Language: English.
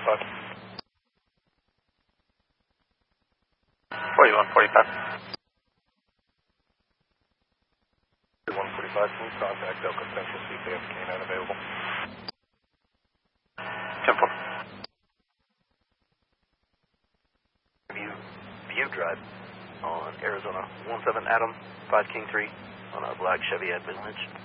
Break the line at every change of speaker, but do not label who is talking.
145. 4145. 145, full contact, Delta Central, CPF, K9 available. 10-4. View Drive on Arizona 17 Adam, 5 King 3 on a black Chevy at Midlands.